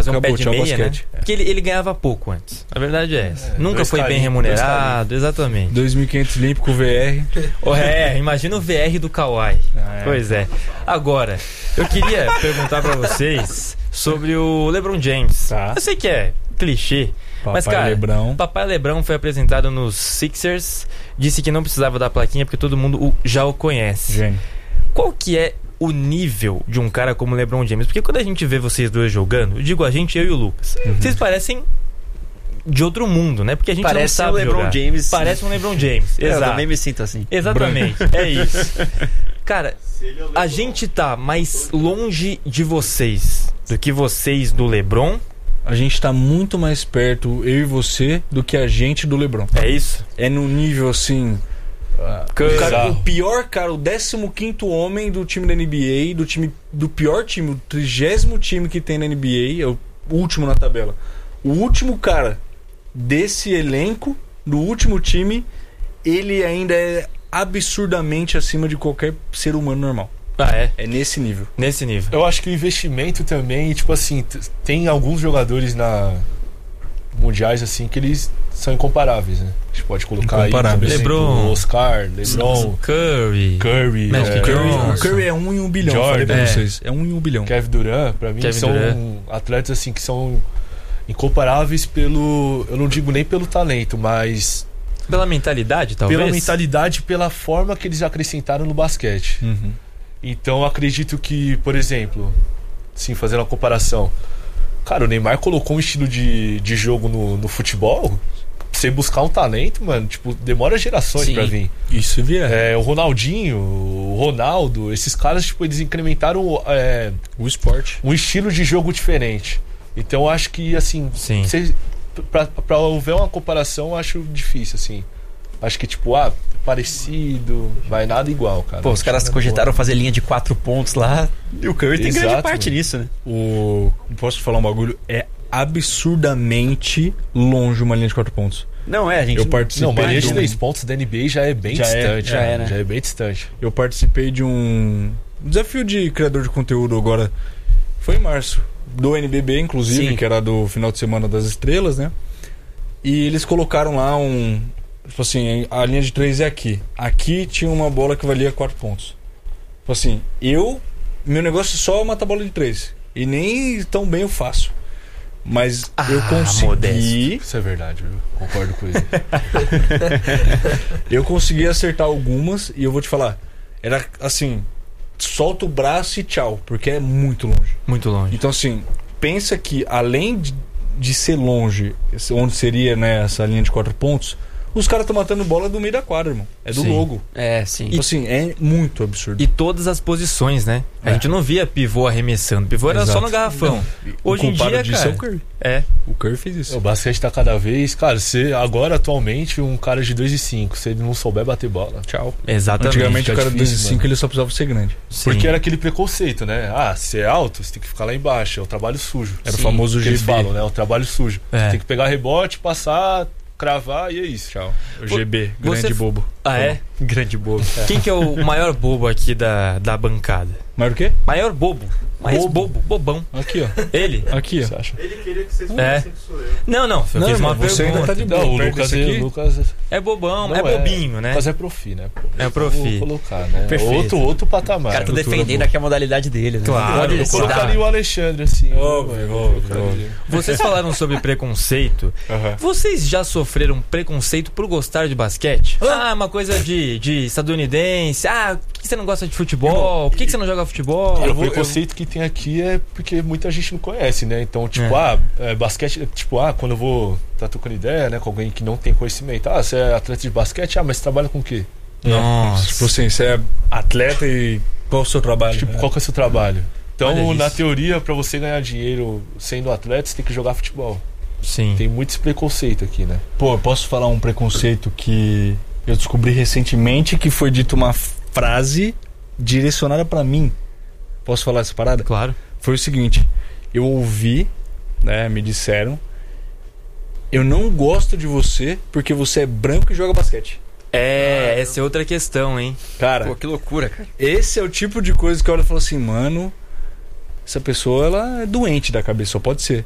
fazer um pé de meia, né? basquete. Porque ele ganhava pouco antes. A verdade é essa. Nunca foi bem remunerado, exatamente. 2.500 limpo com o VR. Imagina o VR do Kawhi. Pois é. Agora, eu queria perguntar pra vocês sobre o LeBron James. Tá. Eu sei que é clichê, mas, cara, Papai LeBron foi apresentado nos Sixers, disse que não precisava da plaquinha porque todo mundo já o conhece. Gênio. Qual que é o nível de um cara como o LeBron James? Porque quando a gente vê vocês dois jogando, eu digo a gente, eu e o Lucas, vocês parecem de outro mundo, né? Porque a gente não sabe o LeBron jogar. James. Parece um LeBron James. Exato. Eu também me sinto assim. Exatamente, é isso. Cara, a gente tá mais longe de vocês do que vocês do LeBron. A gente tá muito mais perto, eu e você, do que a gente do LeBron. É isso? É no nível assim. O pior cara, o 15º homem do time da NBA, do pior time, o 30º time que tem na NBA, é o último na tabela. O último cara desse elenco, do último time, ele ainda é absurdamente acima de qualquer ser humano normal. É nesse nível. Nesse nível. Eu acho que o investimento também, tipo assim, tem alguns jogadores mundiais assim que eles são incomparáveis, né? A gente pode colocar aí, por exemplo, LeBron, Oscar, LeBron, Curry, o Curry é 1 em 1 bilhão. Jordan, falei pra vocês. É 1 em 1 bilhão. Kevin Durant, pra mim, são atletas assim que são incomparáveis eu não digo nem pelo talento, mas pela mentalidade, talvez. Pela mentalidade, pela forma que eles acrescentaram no basquete. Então, acredito que, por exemplo, sim, fazendo uma comparação, cara, o Neymar colocou um estilo de jogo no futebol. Você buscar um talento, mano, tipo, demora gerações pra vir. Isso vier. O Ronaldinho, o Ronaldo, esses caras, tipo, eles incrementaram o esporte. Um estilo de jogo diferente. Então, eu acho que, assim, pra houver uma comparação, eu acho difícil, assim. Acho que, tipo, parecido, vai nada igual, cara. Pô, os caras cogitaram fazer linha de 4 pontos lá, e o Curry tem grande parte nisso, né? Posso falar um bagulho? É absurdamente longe uma linha de 4 pontos. Não, a gente... Eu participei uma linha de 3 pontos da NBA já é bem distante. Né? Já é bem distante. Eu participei de um desafio de criador de conteúdo agora, foi em março, do NBB, inclusive, que era do final de semana das estrelas, né? E eles colocaram lá tipo assim, a linha de 3 é aqui. Aqui tinha uma bola que valia 4 pontos. Tipo assim, meu negócio é só matar bola de 3. E nem tão bem eu faço. Mas eu consegui... Modesto. Isso é verdade, eu concordo com ele. Eu consegui acertar algumas e eu vou te falar, era assim, solta o braço e tchau, porque é muito longe. Muito longe. Então assim, pensa que além de ser longe, onde seria, né, essa linha de 4 pontos, os caras estão matando bola do meio da quadra, irmão. É do logo. Sim. Então, assim, é muito absurdo. E todas as posições, né? A gente não via pivô arremessando. Pivô era só no garrafão. Hoje em dia, cara... É o Curry. O Curry fez isso. O basquete tá cada vez... Cara, agora, atualmente, um cara de 2,5, se ele não souber bater bola, tchau. Exatamente. Antigamente, o cara de 2,5, ele só precisava ser grande. Porque era aquele preconceito, né? Se é alto, você tem que ficar lá embaixo. É o trabalho sujo. Era o famoso GB. Eles falam, né? O trabalho sujo. Você tem que pegar rebote, passar... cravar e é isso. Tchau. O GB, grande bobo. Grande bobo. Quem que é o maior bobo aqui da bancada? Maior o quê? Maior bobo. Mais bobo. Bobão. Aqui, ó. Ele? Aqui, ó. Ele queria que vocês fossem que sou eu. Não. Eu fiz uma você pergunta. ainda tá de boa. Não, o Lucas é bobão, é bobinho, né? Lucas é profi, né? É profi. Vou colocar, né? Perfeito. Outro patamar. O cara tá defendendo aqui a modalidade dele, né? Claro. Eu colocaria o Alexandre, assim. Vocês falaram sobre preconceito. Vocês já sofreram preconceito por gostar de basquete? Uma coisa de estadunidense. Por que você não gosta de futebol? Por que você não joga futebol? O preconceito que tem aqui é porque muita gente não conhece, né? Então, tipo, basquete, tipo, quando eu vou tá trocando ideia, né, com alguém que não tem conhecimento. Você é atleta de basquete? Mas você trabalha com o quê? Nossa. Tipo assim, você é atleta e qual é o seu trabalho? Tipo, qual que é o seu trabalho? Então, na teoria, pra você ganhar dinheiro sendo atleta, você tem que jogar futebol. Sim. Tem muito esse preconceito aqui, né? Pô, eu posso falar um preconceito que eu descobri recentemente, que foi dito uma frase direcionada pra mim. Posso falar essa parada? Claro. Foi o seguinte, eu ouvi, né, me disseram, eu não gosto de você porque você é branco e joga basquete. Essa é outra questão, hein? Cara, pô, que loucura, cara. Esse é o tipo de coisa que eu olho e falo assim, mano, essa pessoa, ela é doente da cabeça, só pode ser.